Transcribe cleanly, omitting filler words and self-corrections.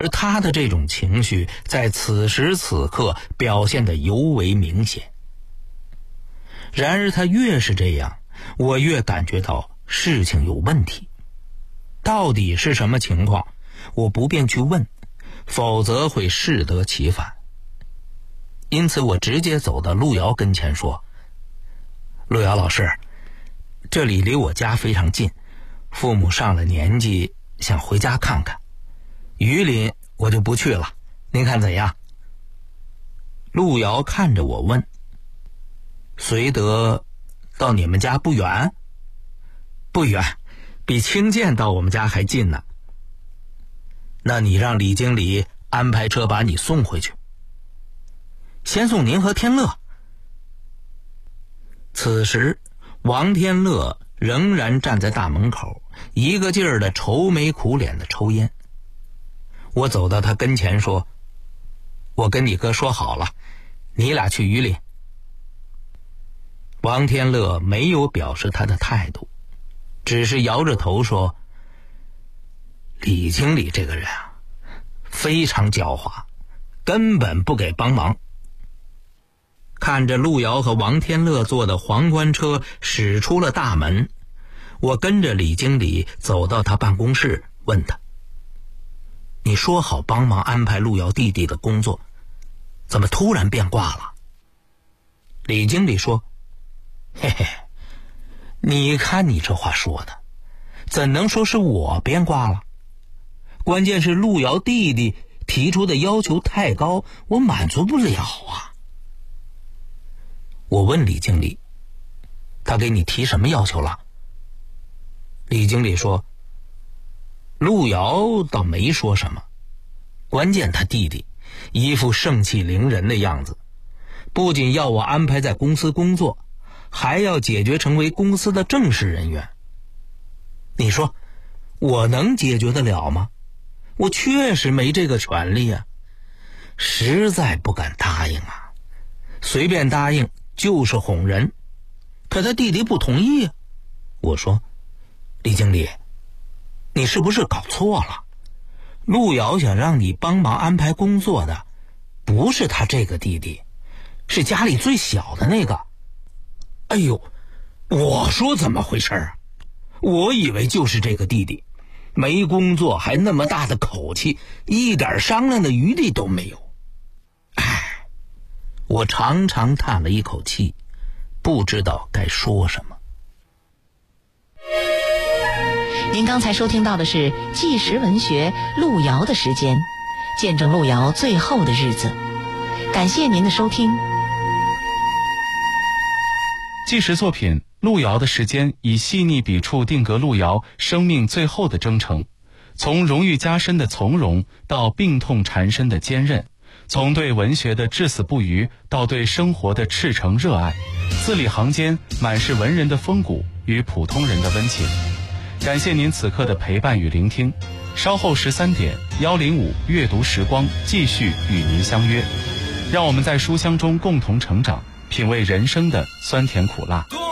而他的这种情绪在此时此刻表现得尤为明显。然而他越是这样，我越感觉到事情有问题。到底是什么情况，我不便去问，否则会适得其反。因此我直接走到路遥跟前说：路遥老师，这里离我家非常近，父母上了年纪，想回家看看。榆林我就不去了，您看怎样？路遥看着我问：绥德到你们家不远？不远，比清涧到我们家还近呢。那你让李经理安排车把你送回去。先送您和天乐。此时王天乐仍然站在大门口，一个劲儿的愁眉苦脸的抽烟。我走到他跟前说：我跟你哥说好了，你俩去榆林。王天乐没有表示他的态度，只是摇着头说：李经理这个人啊，非常狡猾，根本不给帮忙。看着路遥和王天乐坐的皇冠车驶出了大门，我跟着李经理走到他办公室，问他：你说好帮忙安排路遥弟弟的工作，怎么突然变卦了？李经理说：嘿嘿，你看你这话说的，怎能说是我变卦了？关键是路遥弟弟提出的要求太高，我满足不了啊。我问李经理：他给你提什么要求了？李经理说：路遥倒没说什么，关键他弟弟一副盛气凌人的样子，不仅要我安排在公司工作，还要解决成为公司的正式人员。你说我能解决得了吗？我确实没这个权利啊，实在不敢答应啊。随便答应就是哄人，可他弟弟不同意啊。我说：李经理，你是不是搞错了？路遥想让你帮忙安排工作的不是他这个弟弟，是家里最小的那个。哎呦，我说怎么回事啊？我以为就是这个弟弟，没工作还那么大的口气，一点商量的余地都没有。唉，我长长叹了一口气，不知道该说什么。 您刚才收听到的是纪实文学路遥的时间，见证路遥最后的日子。感谢您的收听。 纪实作品《路遥的时间》以细腻笔触定格路遥生命最后的征程，从荣誉加身的从容到病痛缠身的坚韧，从对文学的至死不渝到对生活的赤诚热爱，字里行间满是文人的风骨与普通人的温情。感谢您此刻的陪伴与聆听，稍后13点105阅读时光继续与您相约，让我们在书香中共同成长，品味人生的酸甜苦辣。